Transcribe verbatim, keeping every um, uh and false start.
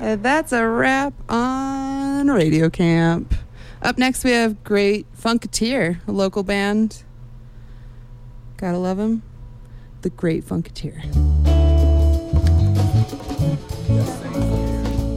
Uh, that's a wrap on Radio Camp. Up next, we have Great Funketeer, a local band. Gotta love them. The Great Funketeer. Yes, thank you.